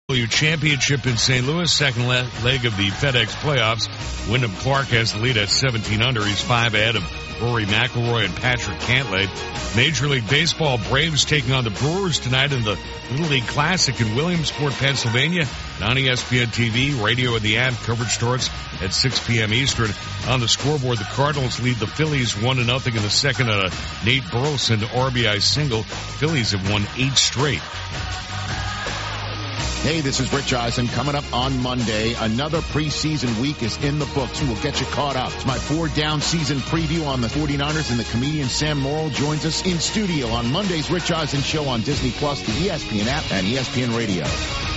Championship in St. Louis, second leg of the FedEx playoffs. Wyndham Clark has the lead at 17 under. He's 5 ahead of Rory McIlroy and Patrick Cantlay. Major League Baseball, Braves taking on the Brewers tonight in the Little League Classic in Williamsport, Pennsylvania. On ESPN TV, radio and the app. Coverage starts at 6 p.m. Eastern. On the scoreboard, the Cardinals lead the Phillies 1-0 in the second on a Nate Burleson RBI single. Phillies have won 8 straight. Hey, this is Rich Eisen. Coming up on Monday, another preseason week is in the books, and we'll get you caught up. It's my 4-down season preview on the 49ers, and the comedian Sam Morrill joins us in studio on Monday's Rich Eisen Show on Disney+, the ESPN app, and ESPN Radio.